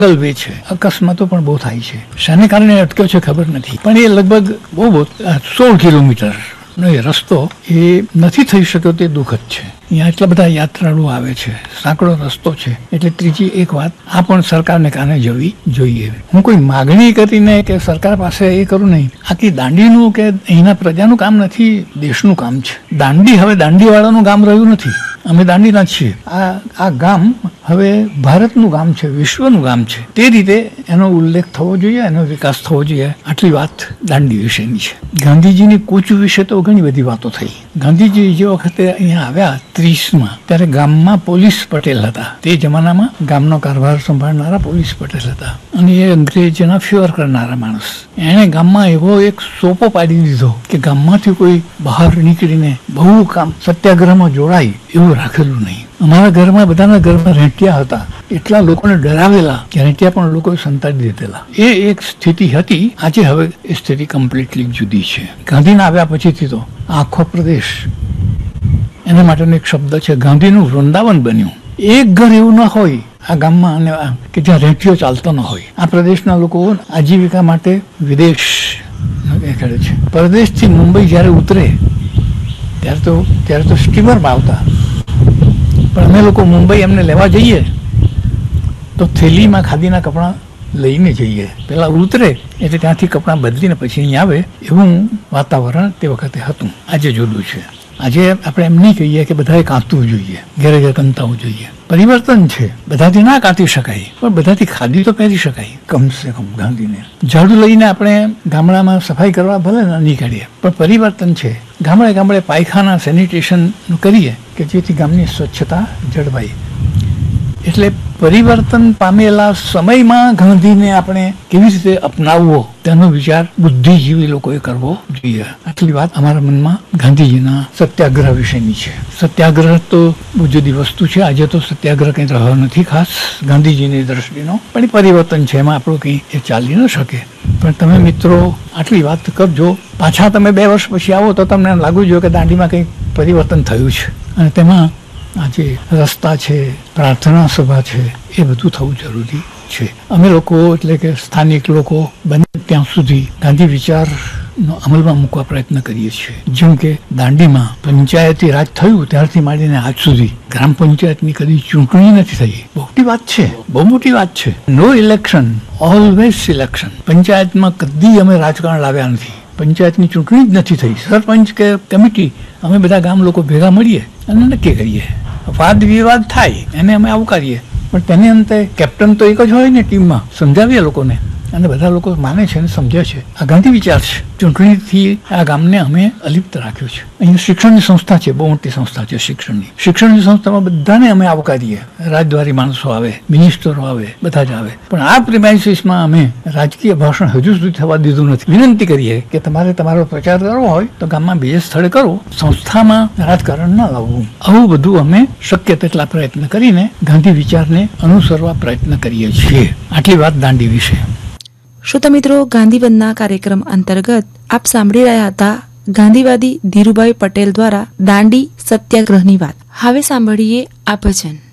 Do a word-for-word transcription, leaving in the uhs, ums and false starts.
Way છે, અકસ્માતો પણ બહુ થાય છે. શાને કારણે અટક્યો છે ખબર નથી, પણ એ લગભગ બહુ બહુ સોળ કિલોમીટર નો એ રસ્તો એ નથી થઈ શક્યો તે દુઃખદ છે. અહીંયા એટલા બધા યાત્રાળુ આવે છે, સાંકડો રસ્તો છે. એટલે ત્રીજી એક વાત આ પણ સરકારને કાને જવી જોઈએ. હું કોઈ માગણી કરીને કે સરકાર પાસે એ કરું નહીં. આખી દાંડીનું કે અહીંના પ્રજાનું કામ નથી, દેશનું કામ છે. દાંડી હવે દાંડીવાળાનું ગામ રહ્યું નથી. અમે દાંડીના છીએ. આ આ ગામ હવે ભારતનું ગામ છે, વિશ્વનું ગામ છે. તે રીતે એનો ઉલ્લેખ થવો જોઈએ, એનો વિકાસ થવો જોઈએ. આટલી વાત દાંડી વિશેની છે. ગાંધીજીની કૂચ વિશે તો ઘણી બધી વાતો થઈ. ગાંધીજી જે વખતે અહીંયા આવ્યા ત્રીસમાં, ત્યારે ગામમાં પોલીસ પટેલ હતા. તે જમાનામાં ગામનો કારભાર સંભાળનારા પોલીસ પટેલ હતા અને એ અંગ્રેજોના ફેવર કરનારા માણસ. એણે ગામમાં એવો એક સોપો પાડી દીધો કે ગામમાંથી કોઈ બહાર નીકળીને બહુ કામ સત્યાગ્રહમાં જોડાય એવું રાખેલું નહીં. અમારા ઘરમાં બધાના ઘરમાં રેંટિયા હતા. એટલા લોકોને ડરાવેલા કે રેંટિયા પણ લોકોએ સંતાડી દીધેલા. એ એક સ્થિતિ હતી. આજે હવે એ સ્થિતિ કમ્પ્લીટલી જુદી છે. ગાંધીના આવ્યા પછીથી તો આખો પ્રદેશ એના માટેનો એક શબ્દ છે, ગાંધીનું વૃંદાવન બન્યું. એક ઘર એવું ન હોય આ ગામમાં અને કે જ્યાં રેંટિયો ચાલતો ન હોય. આ પ્રદેશના લોકો આજીવિકા માટે વિદેશ ખેડે છે. પરદેશથી મુંબઈ જ્યારે ઉતરે ત્યારે તો ત્યારે તો સ્ટીમરમાં આવતા, પણ અમે લોકો મુંબઈ એમને લેવા જઈએ તો થેલીમાં ખાદીના કપડાં લઈને જઈએ. પેલા ઉતરે એટલે ત્યાંથી કપડાં બદલીને પછી અહીંયા આવે. એવું વાતાવરણ તે વખતે હતું. આજે જુદું છે. આજે આપણે એમ નહીં કહીએ કે બધાએ કાંતવું જોઈએ, ઘેરે ઘેર કંતાવું જોઈએ. પરિવર્તન છે. બધાથી ના કાંતી શકાય, પણ બધાથી ખાદી તો પહેરી શકાય. કમસે કમ ગાંધીને ઝાડુ લઈને આપણે ગામડામાં સફાઈ કરવા ભલે નહીં કાઢીએ, પણ પરિવર્તન છે. ગામડે ગામડે પાયખાના સેનિટેશન કરીએ કે જેથી ગામની સ્વચ્છતા જળવાય. એટલે પરિવર્તન પામેલા સમયમાં ગાંધીને આપણે કેવી રીતે અપનાવવો તેનો વિચાર બુદ્ધિજીવી લોકોએ કરવો જોઈએ. આટલી વાત અમારા મનમાં ગાંધીજીના સત્યાગ્રહ વિશેની છે. સત્યાગ્રહ તો બહુ જુદી વસ્તુ છે. આજે તો સત્યાગ્રહ કંઈ રહ્યો નથી ખાસ ગાંધીજીની દ્રષ્ટિનો, પણ એ પરિવર્તન છે. એમાં આપણું કંઈ એ ચાલી ન શકે. પણ તમે મિત્રો આટલી વાત કરજો. પાછા તમે બે વર્ષ પછી આવો તો તમને લાગવું જોઈએ કે દાંડીમાં કંઈક પરિવર્તન થયું છે. અને તેમાં આજે રસ્તા છે, પ્રાર્થના સભા છે, એ બધું થવું જરૂરી છે. અમે લોકો એટલે કે સ્થાનિક લોકો બને ત્યાં સુધી ગાંધી વિચારનો અમલમાં મૂકવા પ્રયત્ન કરીએ છીએ. જેમ કે દાંડીમાં પંચાયતી રાજ થયું ત્યારથી માંડીને આજ સુધી ગ્રામ પંચાયતની કદી ચૂંટણી નથી થઈ. બહુ મોટી વાત છે, બહુ મોટી વાત છે. નો ઇલેક્શન, ઓલવેઝ સિલેક્શન. પંચાયતમાં કદી અમે રાજકારણ લાવ્યા નથી. પંચાયતની ચૂંટણી જ નથી થઈ. સરપંચ કે કમિટી અમે બધા ગામ લોકો ભેગા મળીએ અને નક્કી કરીએ. વાદ વિવાદ થાય એને અમે આવકારીએ, પણ તેની અંતે કેપ્ટન તો એક જ હોય ને ટીમમાં. સમજાવીએ લોકોને અને બધા લોકો માને છે અને સમજે છે. આ ગાંધી વિચાર છે. ચૂંટણીથી આ ગામને અમે અલિપ્ત રાખ્યું છે. અહીંયા શિક્ષણની સંસ્થા છે, બહુ મોટી સંસ્થા છે શિક્ષણની. શિક્ષણની સંસ્થામાં બધાને અમે આવકારીએ. રાજદ્વારી માણસો આવે, મિનિસ્ટરો આવે, બધા જ આવે. પણ આ પ્રિમાઇસીસમાં અમે રાજકીય ભાષણ હજુ સુધી થવા દીધું નથી. વિનંતી કરીએ કે તમારે તમારો પ્રચાર કરવો હોય તો ગામમાં બીજે સ્થળે કરો, સંસ્થામાં રાજકારણ ન લાવવું. આવું બધું અમે શક્ય તેટલા પ્રયત્ન કરીને ગાંધી વિચારને અનુસરવા પ્રયત્ન કરીએ છીએ. આટલી વાત દાંડી વિશે. શ્રોતા મિત્રો, ગાંધીવંદના કાર્યક્રમ અંતર્ગત આપ સાંભળી રહ્યા હતા ગાંધીવાદી ધીરુભાઈ પટેલ દ્વારા દાંડી સત્યાગ્રહની વાત. હવે સાંભળીએ આ ભજન.